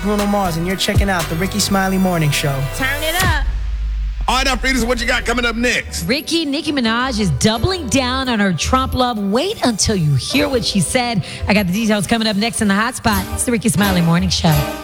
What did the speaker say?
Bruno Mars, and you're checking out the Ricky Smiley Morning Show. Turn it up. All right, now, Fridas, what you got coming up next? Nicki Minaj is doubling down on her Trump love. Wait until you hear what she said. I got the details coming up next in the hot spot. It's the Ricky Smiley Morning Show.